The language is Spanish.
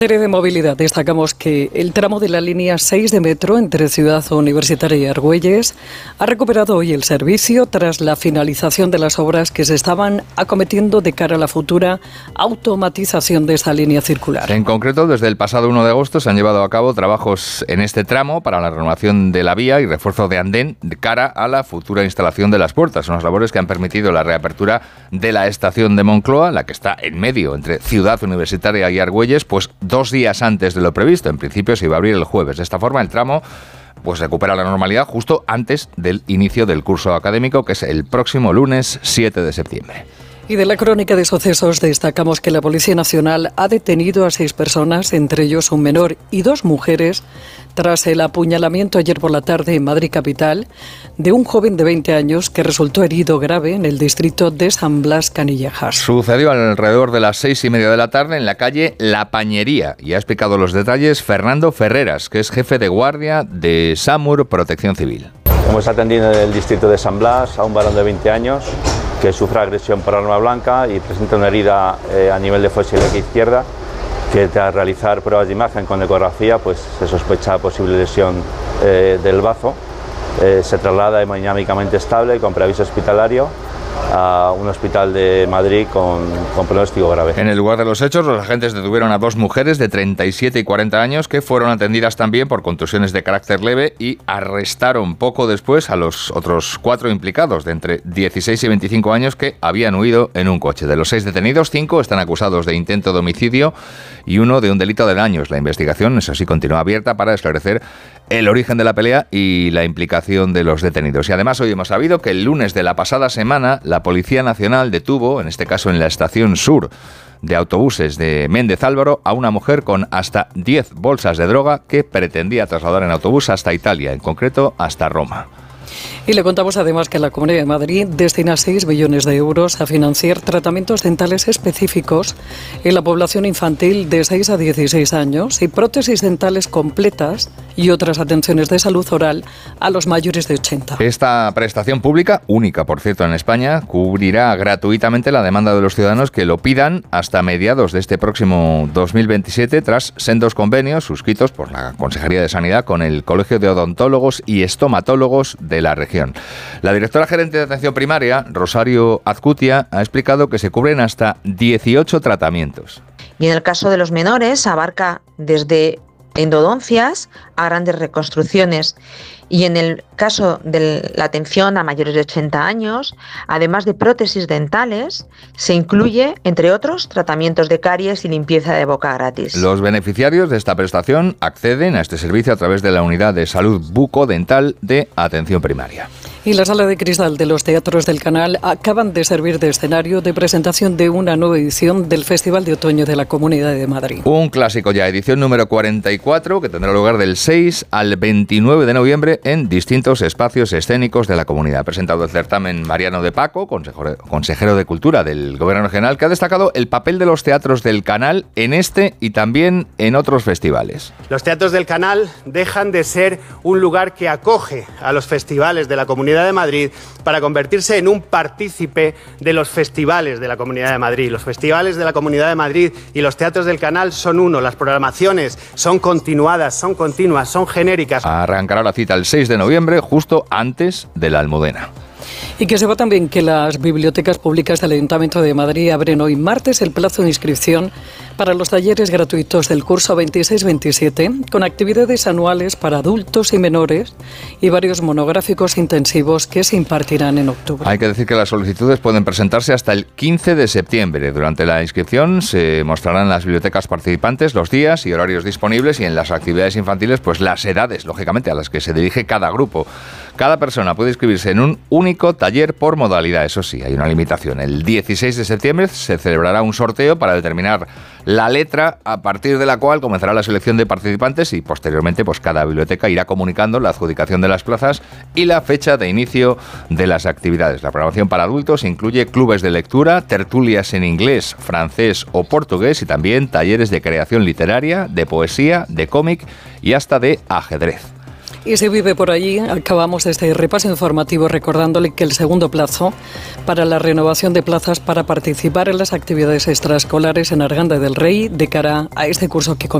De movilidad, destacamos que el tramo de la línea 6 de metro entre Ciudad Universitaria y Argüelles ha recuperado hoy el servicio tras la finalización de las obras que se estaban acometiendo de cara a la futura automatización de esta línea circular. En concreto, desde el pasado 1 de agosto se han llevado a cabo trabajos en este tramo para la renovación de la vía y refuerzo de andén de cara a la futura instalación de las puertas. Unas labores que han permitido la reapertura de la estación de Moncloa, la que está en medio entre Ciudad Universitaria y Argüelles, pues 2 días antes de lo previsto. En principio se iba a abrir el jueves. De esta forma, el tramo pues recupera la normalidad justo antes del inicio del curso académico, que es el próximo lunes 7 de septiembre. Y de la crónica de sucesos destacamos que la Policía Nacional ha detenido a 6 personas, entre ellos un menor y 2 mujeres, tras el apuñalamiento ayer por la tarde en Madrid capital de un joven de 20 años que resultó herido grave en el distrito de San Blas Canillejas. Sucedió alrededor de las 6:30 de la tarde en la calle La Pañería y ha explicado los detalles Fernando Ferreras, que es jefe de guardia de SAMUR Protección Civil. Hemos atendido en el distrito de San Blas a un varón de 20 años que sufre agresión por arma blanca y presenta una herida a nivel de fosa ilíaca izquierda, que tras realizar pruebas de imagen con ecografía pues se sospecha posible lesión del bazo. Se traslada hemodinámicamente estable con preaviso hospitalario a un hospital de Madrid con pronóstico grave. En el lugar de los hechos, los agentes detuvieron a 2 mujeres de 37 y 40 años que fueron atendidas también por contusiones de carácter leve y arrestaron poco después a los otros 4 implicados de entre 16 y 25 años que habían huido en un coche. De los 6 detenidos, 5 están acusados de intento de homicidio y 1 de un delito de daños. La investigación, eso sí, continúa abierta para esclarecer el origen de la pelea y la implicación de los detenidos. Y además hoy hemos sabido que el lunes de la pasada semana la Policía Nacional detuvo, en este caso en la estación sur de autobuses de Méndez Álvaro, a una mujer con hasta 10 bolsas de droga que pretendía trasladar en autobús hasta Italia, en concreto hasta Roma. Y le contamos además que la Comunidad de Madrid destina 6 millones de euros a financiar tratamientos dentales específicos en la población infantil de 6 a 16 años y prótesis dentales completas y otras atenciones de salud oral a los mayores de 80. Esta prestación pública, única por cierto en España, cubrirá gratuitamente la demanda de los ciudadanos que lo pidan hasta mediados de este próximo 2027 tras sendos convenios suscritos por la Consejería de Sanidad con el Colegio de Odontólogos y Estomatólogos de la región. La directora gerente de atención primaria, Rosario Azcutia, ha explicado que se cubren hasta 18 tratamientos. Y en el caso de los menores abarca desde endodoncias a grandes reconstrucciones. Y en el caso de la atención a mayores de 80 años, además de prótesis dentales, se incluye, entre otros, tratamientos de caries y limpieza de boca gratis. Los beneficiarios de esta prestación acceden a este servicio a través de la Unidad de Salud Bucodental de Atención Primaria. Y la Sala de Cristal de los Teatros del Canal acaban de servir de escenario de presentación de una nueva edición del Festival de Otoño de la Comunidad de Madrid. Un clásico ya, edición número 44, que tendrá lugar del 6 al 29 de noviembre en distintos espacios escénicos de la comunidad. Ha presentado el certamen Mariano de Paco, consejero de Cultura del Gobierno Regional, que ha destacado el papel de los teatros del Canal en este y también en otros festivales. Los teatros del Canal dejan de ser un lugar que acoge a los festivales de la Comunidad de Madrid para convertirse en un partícipe de los festivales de la Comunidad de Madrid. Los festivales de la Comunidad de Madrid y los teatros del Canal son uno. Las programaciones son continuadas, son continuas, son genéricas. Arrancará la cita el 6 de noviembre, justo antes de la Almudena. Y que sepa también que las bibliotecas públicas del Ayuntamiento de Madrid abren hoy martes el plazo de inscripción para los talleres gratuitos del curso 26-27, con actividades anuales para adultos y menores y varios monográficos intensivos que se impartirán en octubre. Hay que decir que las solicitudes pueden presentarse hasta el 15 de septiembre. Durante la inscripción se mostrarán las bibliotecas participantes los días y horarios disponibles y en las actividades infantiles pues las edades, lógicamente, a las que se dirige cada grupo. Cada persona puede inscribirse en un único taller por modalidad. Eso sí, hay una limitación. El 16 de septiembre se celebrará un sorteo para determinar la letra a partir de la cual comenzará la selección de participantes y posteriormente pues cada biblioteca irá comunicando la adjudicación de las plazas y la fecha de inicio de las actividades. La programación para adultos incluye clubes de lectura, tertulias en inglés, francés o portugués y también talleres de creación literaria, de poesía, de cómic y hasta de ajedrez. y se vive por allí. Acabamos este repaso informativo recordándole que el segundo plazo para la renovación de plazas para participar en las actividades extraescolares en Arganda del Rey de cara a este curso que comienza